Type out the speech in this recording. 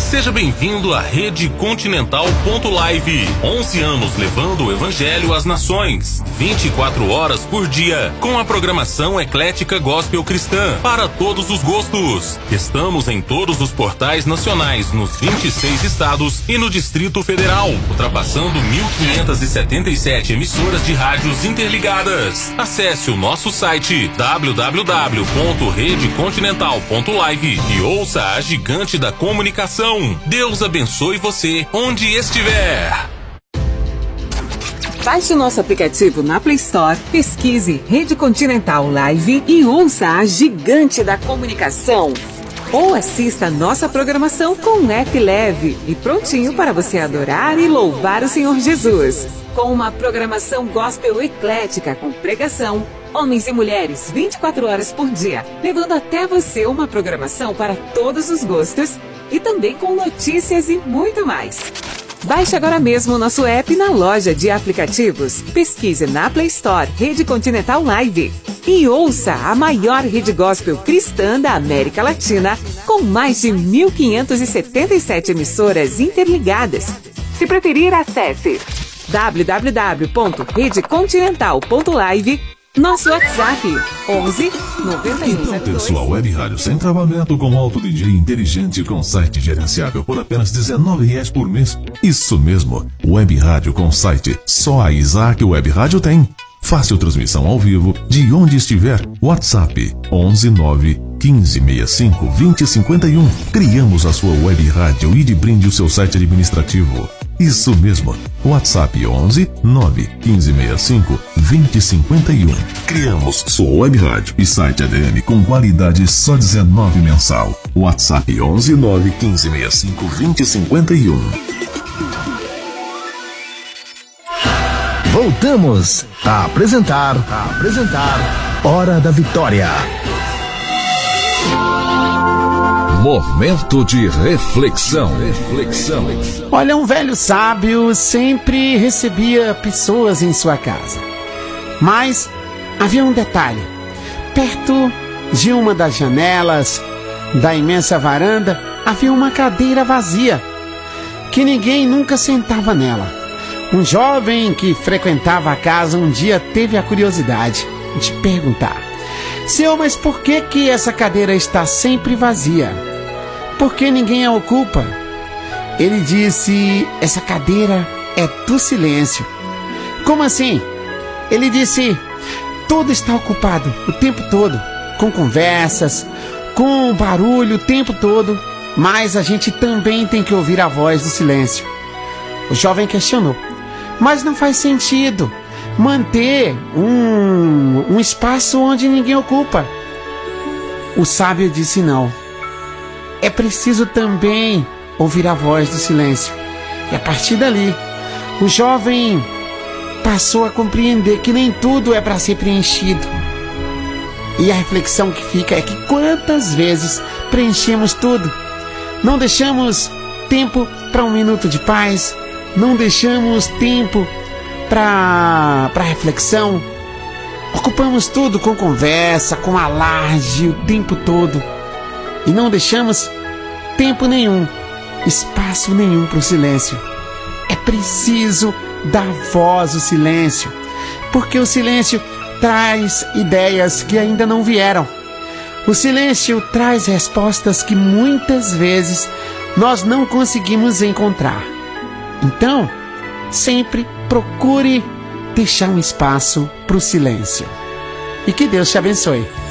Seja bem-vindo à Rede Continental.live. 11 anos levando o Evangelho às nações. 24 horas por dia, com a programação eclética gospel cristã para todos os gostos. Estamos em todos os portais nacionais, nos 26 estados e no Distrito Federal, ultrapassando 1.577 emissoras de rádios interligadas. Acesse o nosso site www.redecontinental.live e ouça a gigante da comunicação. Deus abençoe você onde estiver. Baixe o nosso aplicativo na Play Store, pesquise Rede Continental Live e ouça a gigante da comunicação. Ou assista a nossa programação com um app leve e prontinho para você adorar e louvar o Senhor Jesus. Com uma programação gospel eclética com pregação, homens e mulheres 24 horas por dia, levando até você uma programação para todos os gostos e também com notícias e muito mais. Baixe agora mesmo o nosso app na loja de aplicativos. Pesquise na Play Store Rede Continental Live e ouça a maior rede gospel cristã da América Latina, com mais de 1.577 emissoras interligadas. Se preferir, acesse www.redecontinental.live. Nosso WhatsApp 11 91. Então, pessoal, Web Rádio sem travamento, com alto DJ inteligente, com site gerenciável por apenas R$19 por mês. Isso mesmo, Web Rádio com site. Só a Isaac Web Rádio tem. Fácil transmissão ao vivo, de onde estiver. WhatsApp 11 9 15 65 20 51. Criamos a sua Web Rádio e de brinde o seu site administrativo. Isso mesmo, WhatsApp 11 9 15 65 20 51. Criamos sua Web Rádio e site ADM com qualidade só R$19 mensal. WhatsApp 11 9 15 65 20 51. Voltamos a apresentar Hora da Vitória. Momento de reflexão. Olha, um velho sábio sempre recebia pessoas em sua casa. Mas havia um detalhe. Perto de uma das janelas da imensa varanda havia uma cadeira vazia, que ninguém nunca sentava nela. Um jovem que frequentava a casa um dia teve a curiosidade de perguntar: Senhor, mas por que essa cadeira está sempre vazia? Por que ninguém a ocupa? Ele disse: essa cadeira é do silêncio. Como assim? Ele disse: tudo está ocupado o tempo todo, com conversas, com barulho o tempo todo, mas a gente também tem que ouvir a voz do silêncio. O jovem questionou: mas não faz sentido manter um espaço onde ninguém ocupa? O sábio disse: não. É preciso também ouvir a voz do silêncio. E a partir dali, o jovem passou a compreender que nem tudo é para ser preenchido. E a reflexão que fica é que quantas vezes preenchemos tudo? Não deixamos tempo para um minuto de paz, não deixamos tempo para reflexão. Ocupamos tudo com conversa, com alarde o tempo todo. E não deixamos tempo nenhum, espaço nenhum para o silêncio. É preciso dar voz ao silêncio, porque o silêncio traz ideias que ainda não vieram. O silêncio traz respostas que muitas vezes nós não conseguimos encontrar. Então, sempre procure deixar um espaço para o silêncio. E que Deus te abençoe.